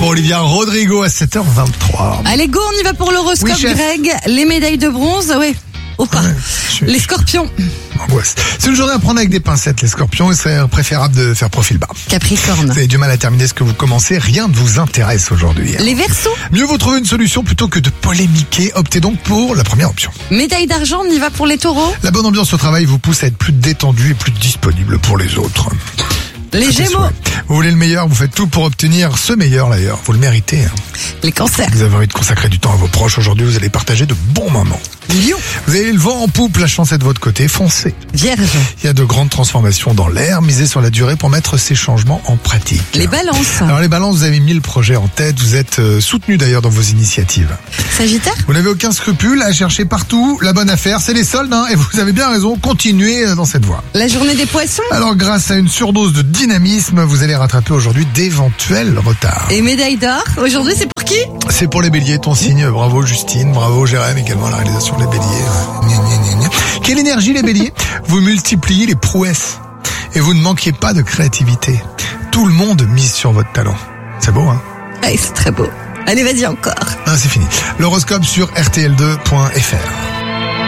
pour Olivia Rodrigo à 7h23. Allez, go, on y va pour l'horoscope, Oui, chef. Greg. Les médailles de bronze, ouais. Ou pas. Les scorpions. Angoisse. C'est une journée à prendre avec des pincettes, les scorpions. Il serait préférable de faire profil bas. Capricorne. Vous avez du mal à terminer ce que vous commencez. Rien ne vous intéresse aujourd'hui. Les Verseaux. Mieux vaut trouver une solution plutôt que de polémiquer. Optez donc pour la première option. Médaille d'argent, on y va pour les Taureaux. La bonne ambiance au travail vous pousse à être plus détendu et plus disponible pour les autres. Les Gémeaux. Vous voulez le meilleur, vous faites tout pour obtenir ce meilleur d'ailleurs. Vous le méritez. Les Cancers. Vous avez envie de consacrer du temps à vos proches. Aujourd'hui, vous allez partager de bons moments. Lion. Vous avez le vent en poupe, la chance est de votre côté, foncez. Vierge. Il y a de grandes transformations dans l'air, misez sur la durée pour mettre ces changements en pratique. Les Balances. Alors les balances, vous avez 1000 projets en tête, vous êtes soutenus d'ailleurs dans vos initiatives. Sagittaire. Vous n'avez aucun scrupule à chercher partout la bonne affaire, c'est les soldes, et vous avez bien raison, continuez dans cette voie. La journée des Poissons. Alors grâce à une surdose de dynamisme, vous allez rattraper aujourd'hui d'éventuels retards. Et médaille d'or. Aujourd'hui, c'est pour qui? C'est pour les béliers, ton signe, bravo Justine, bravo Jérém également à la réalisation des béliers. Gna, gna, gna, gna. Quelle énergie les béliers, vous multipliez les prouesses et vous ne manquiez pas de créativité. Tout le monde mise sur votre talent. C'est beau, hein? Ouais, c'est très beau. Allez, vas-y encore. Ah, c'est fini. L'horoscope sur rtl2.fr.